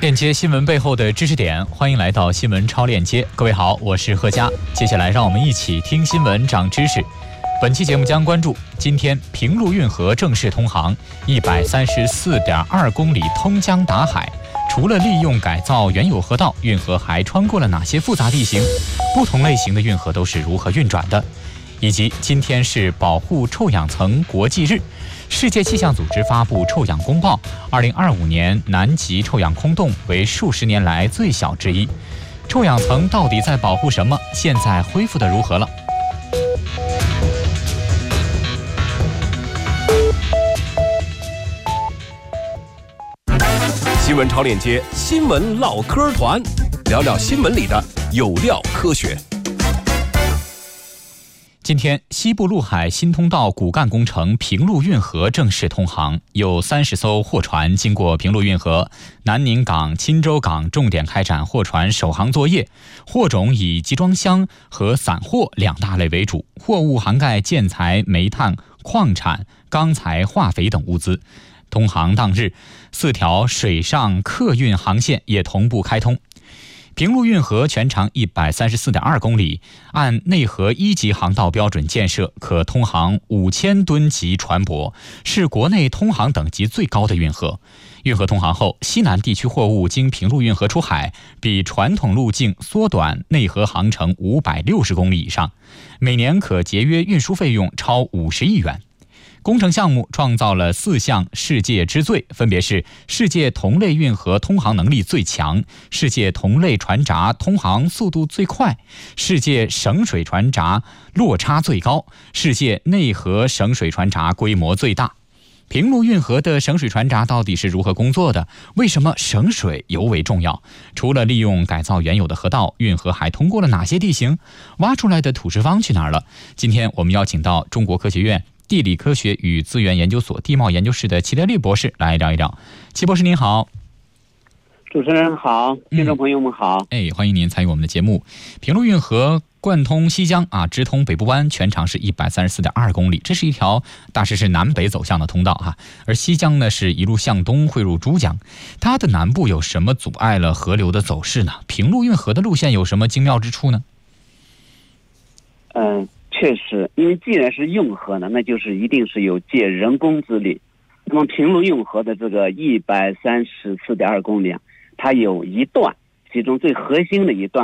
链接新闻背后的知识点，欢迎来到新闻超链接。各位好，我是贺佳。接下来让我们一起听新闻长知识。本期节目将关注今天平陆运河正式通航，134.2公里通江达海。除了利用改造原有河道，运河还穿过了哪些复杂地形？不同类型的运河都是如何运转的？以及今天是保护臭氧层国际日。世界气象组织发布臭氧公报，2025年南极臭氧空洞为数十年来最小之一。臭氧层到底在保护什么？现在恢复得如何了？ 新闻超链接，新闻唠嗑团，聊聊新闻里的有料科学。 今天，西部陆海新通道骨干工程平陆运河正式通航，有30艘货船经过平陆运河，南宁港、钦州港重点开展货船首航作业。货种以集装箱和散货两大类为主，货物涵盖建材、煤炭、矿产、钢材、化肥等物资。通航当日，4条水上客运航线也同步开通。平陆运河全长134.2公里，按内河1级航道标准建设，可通航5000吨级船舶，是国内通航等级最高的运河。运河通航后，西南地区货物经平陆运河出海，比传统路径缩短内河航程560公里以上，每年可节约运输费用超50亿元。工程项目创造了4项世界之最，分别是世界同类运河通航能力最强、世界同类船闸通航速度最快、世界省水船闸落差最高、世界内河省水船闸规模最大。平陆运河的省水船闸到底是如何工作的？为什么省水尤为重要？除了利用改造原有的河道，运河还通过了哪些地形？挖出来的土石方去哪儿了？今天我们邀请到中国科学院地理科学与资源研究所地貌研究室的齐德利博士来聊一聊。齐博士您好。 主持人好，听众朋友们好。 欢迎您参与我们的节目。平陆运河贯通西江直通北部湾，全长是134.2公里，这是一条大致是南北走向的通道而西江呢是一路向东汇入珠江。它的南部有什么阻碍了河流的走势呢？平陆运河的路线有什么精妙之处呢？ 确实，因为既然是运河呢，那就是一定是有借人工之力。那么平陆运河的这个134.2公里它有一段，其中最核心的一段